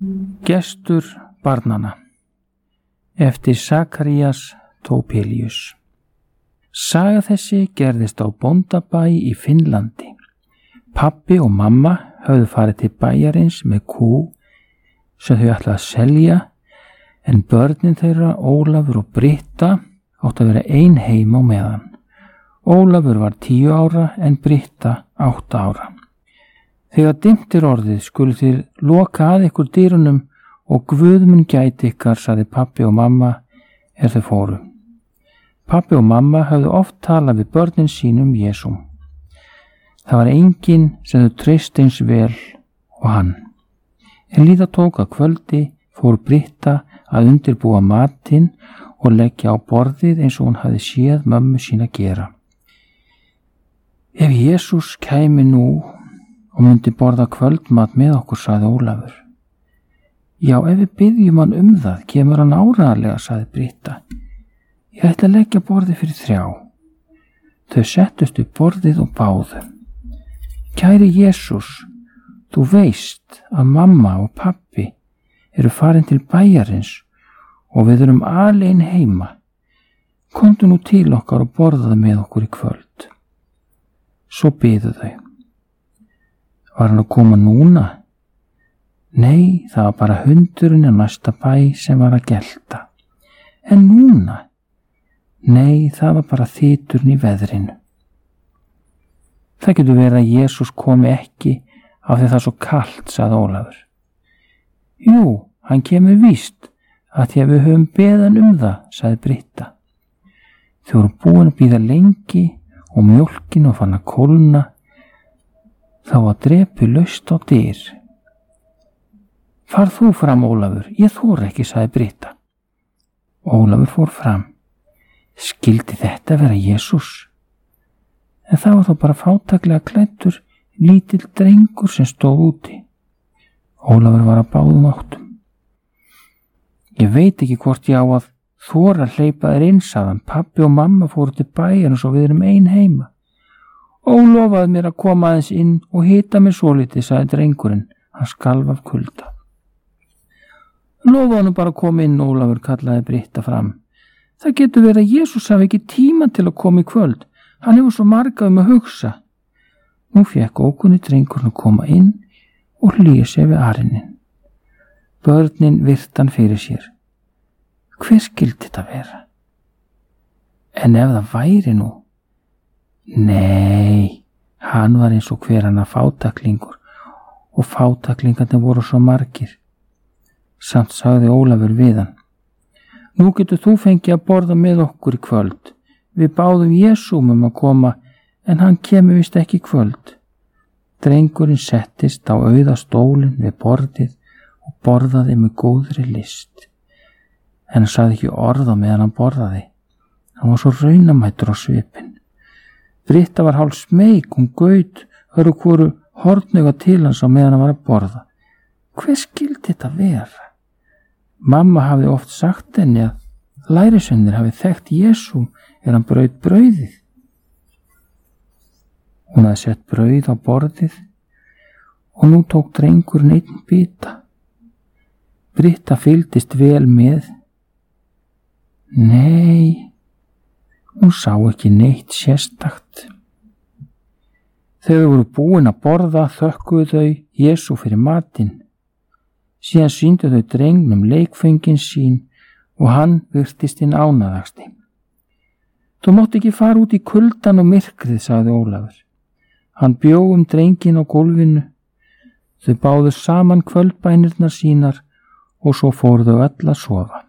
Gestur barnanna eftir Sakarías Topelius. Saga þessi gerðist á bóndabæ í Finnlandi. Pabbi og mamma höfðu farið til bæjarins með kú sem þau ætlaði að selja, en börnin þeirra, Ólafur og Britta, átti að vera ein heim á meðan. Ólafur var 10 ára en Britta 8 ára. Þegar dimmt orðið skulu þér loka að ykkur dyrunum og Guð mun gæti ykkar, sagði pabbi og mamma þau fóru. Pabbi og mamma höfðu oft talað við börnin sínum Jesú. Það var enginn sem þau treystu eins vel og hann. En líða tók að kvöldi fór Britta að undirbúa matinn og leggja á borðið eins og hún hafði séð mömmu sína gera. Ef Jesús kæmi nú og myndi borða kvöldmat með okkur, sagði Ólafur. Já, ef við biðjum hann það, kemur hann áreiðanlega, sagði Britta. Ég ætla að leggja borðið fyrir 3. Þau settust upp borðið og báðu. Kæri Jesús, þú veist að mamma og pabbi eru farin til bæjarins og við erum alein heima. Komdu nú til okkar og borðaðu með okkur í kvöld. Svo biðu þau. Var hann að koma núna? Nei, það var bara hundurinn á næsta bæ sem var að gelta. En núna? Nei, það var bara þyturinn í veðrinu. Það getur verið að Jesús komi ekki af því það er svo kalt, sagði Ólafur. Jú, hann kemur víst að því að við höfum beðan það, sagði Britta. Þau voru búin að bíða lengi og mjólkin og fann að kólna. Þá var drepi laust á dyr. Far þú fram, Ólafur, ég þori ekki, sagði Britta. Ólafur fór fram. Skildi þetta vera Jesús? En það var þó bara fátæklega klæddur lítill drengur sem stóð úti. Ólafur var að báðum áttum. Ég veit ekki hvort ég á að þora að hleypa þér inn, sagði hann. Pabbi og mamma fóru til bæjarins og við erum ein heima. Lofaði mér að koma aðeins inn og hita mig svolítið, sagði drengurinn. Hann skalf af kulda. Lofaði hann bara að koma inn, Ólafur, kallaði Britta fram. Það getur verið að Jesús hafi ekki tíma til að koma í kvöld. Hann hefur svo marga að hugsa. Nú fékk ókunni drengurinn að koma inn og hlýja sér við arinin. Börnin virti hann fyrir sér. Hver skildi þetta vera? En ef það væri nú? Nei, hann var eins og hver annar fátæklingur og fátæklingarnir voru svo margir. Samt sagði Ólafur við hann. Nú getur þú fengið að borða með okkur í kvöld. Við báðum Jesúm að koma en hann kemur vist ekki í kvöld. Drengurinn settist á auða stólinn við borðið og borðaði með góðri list. En hann sagði ekki orð á meðan hann borðaði. Hann var svo raunamættur á svipinn. Britta var hálf smeyk, hún gaut öðru hvoru hornauga til hans á meðan hann var að borða. Hver skildi þetta vera? Mamma hafði oft sagt henni að lærisveinir hafi þekkt Jesú hann braut brauðið. Hún hafði sett brauð á borðið og nú tók drengurinn einn bita. Britta fylgdist vel með. Nei, hún sá ekki neitt sérstakt. Þegar þau voru búin að borða þökkuðu þau Jesú fyrir matinn. Síðan sýndu þau drengnum leikföngin sín og hann virtist hinn ánægðasti. Þú mátt ekki fara út í kuldan og myrkrið, sagði Ólafur. Hann bjó drenginn á gólfinu. Þau báðu saman kvöldbænirnar sínar og svo fóru þau öll að sofa.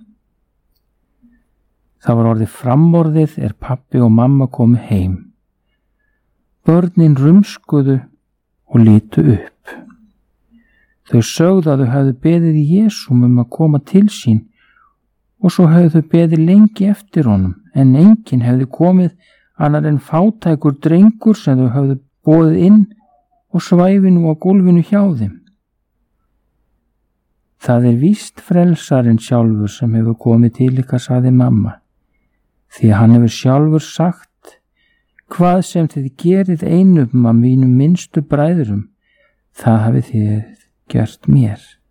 Það var orðið framorðið pabbi og mamma komu heim. Börnin rumskuðu og litu upp. Þau sögðu að þau hefðu beðið Jesúm að koma til sín og svo hefðu þau beðið lengi eftir honum, en enginn hefði komið annar en fátækur drengur sem þau hefðu boðið inn og svæfi nú á gólfinu hjá þeim. Það víst frelsarinn sjálfur sem hefur komið til ykkar, sagði mamma, því að hann hefur sjálfur sagt, hvað sem þið gerið einum af mínum minnstu bræðurum, það hafið þið gert mér.